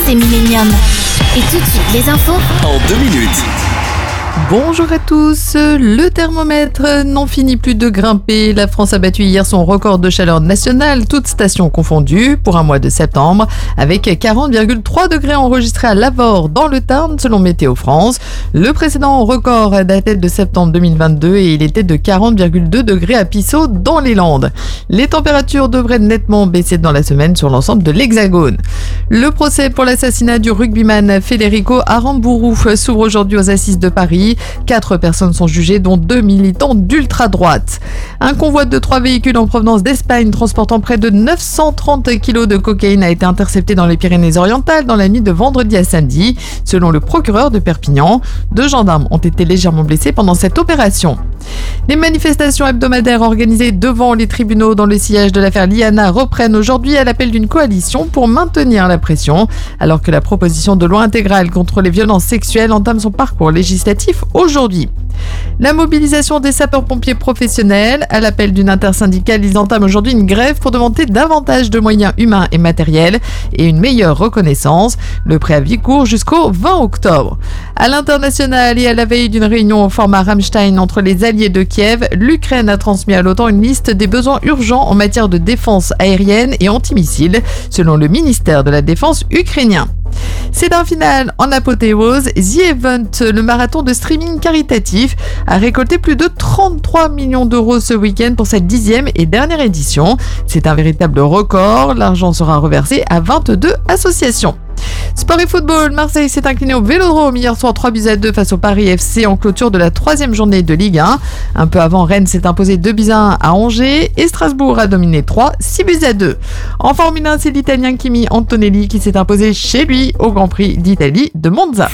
c'est Millennium. Et tout de suite, les infos en 2 minutes. Bonjour à tous, le thermomètre n'en finit plus de grimper. La France a battu hier son record de chaleur nationale, toutes stations confondues, pour un mois de septembre, avec 40,3 degrés enregistrés à Lavore dans le Tarn, selon Météo France. Le précédent record datait de septembre 2022 et il était de 40,2 degrés à Pissot dans les Landes. Les températures devraient nettement baisser dans la semaine sur l'ensemble de l'Hexagone. Le procès pour l'assassinat du rugbyman Federico Aramburu s'ouvre aujourd'hui aux assises de Paris. 4 personnes sont jugées, dont 2 militants d'ultra-droite. Un convoi de 3 véhicules en provenance d'Espagne transportant près de 930 kilos de cocaïne a été intercepté dans les Pyrénées-Orientales dans la nuit de vendredi à samedi. Selon le procureur de Perpignan, 2 gendarmes ont été légèrement blessés pendant cette opération. Les manifestations hebdomadaires organisées devant les tribunaux dans le sillage de l'affaire Liana reprennent aujourd'hui à l'appel d'une coalition pour maintenir la pression, alors que la proposition de loi intégrale contre les violences sexuelles entame son parcours législatif aujourd'hui. La mobilisation des sapeurs-pompiers professionnels, à l'appel d'une intersyndicale, ils entament aujourd'hui une grève pour demander davantage de moyens humains et matériels et une meilleure reconnaissance. Le préavis court jusqu'au 20 octobre. À l'international et à la veille d'une réunion au format Rammstein entre les alliés de Kiev, l'Ukraine a transmis à l'OTAN une liste des besoins urgents en matière de défense aérienne et antimissiles, selon le ministère de la Défense ukrainien. C'est un final en apothéose. The Event, le marathon de streaming caritatif, a récolté plus de 33 millions d'euros ce week-end pour cette 10e et dernière édition. C'est un véritable record. L'argent sera reversé à 22 associations. Sport et football, Marseille s'est incliné au Vélodrome hier soir 3-2 face au Paris FC en clôture de la 3e journée de Ligue 1. Un peu avant, Rennes s'est imposé 2-1 à Angers et Strasbourg a dominé 6-2. En Formule 1, c'est l'Italien Kimi Antonelli qui s'est imposé chez lui au Grand Prix d'Italie de Monza.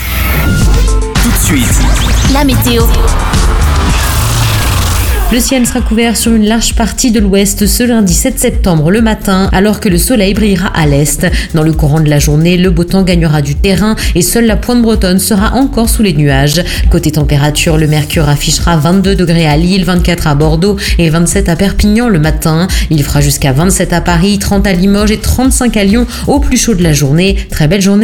Tout de suite, la météo. Le ciel sera couvert sur une large partie de l'ouest ce lundi 7 septembre le matin, alors que le soleil brillera à l'est. Dans le courant de la journée, le beau temps gagnera du terrain et seule la pointe bretonne sera encore sous les nuages. Côté température, le mercure affichera 22 degrés à Lille, 24 à Bordeaux et 27 à Perpignan le matin. Il fera jusqu'à 27 à Paris, 30 à Limoges et 35 à Lyon au plus chaud de la journée. Très belle journée.